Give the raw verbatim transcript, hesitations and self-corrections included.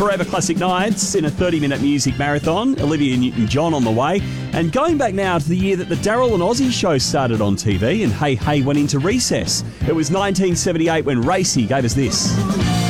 Forever Classic Nights in a thirty-minute music marathon. Olivia Newton-John on the way. And going back now to the year that the Daryl and Ozzy show started on T V and Hey Hey went into recess. It was nineteen seventy-eight when Racy gave us this.